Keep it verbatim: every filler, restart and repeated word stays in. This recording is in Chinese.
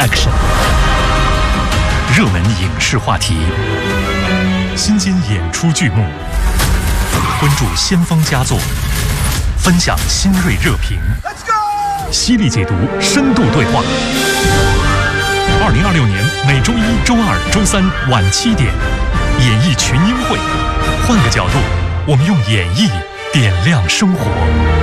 Action。热门影视话题，新鲜演出剧目，关注先锋佳作，分享新锐热评，犀利解读，深度对话。二零二六年每周一、周二、周三晚七点，演艺群英会，换个角度，我们用演绎点亮生活。